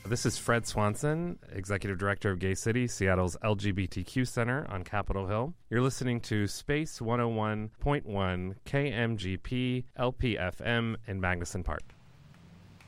This is Fred Swanson, Executive Director of Gay City, Seattle's LGBTQ Center on Capitol Hill. You're listening to Space 101.1 KMGP LPFM in Magnuson Park.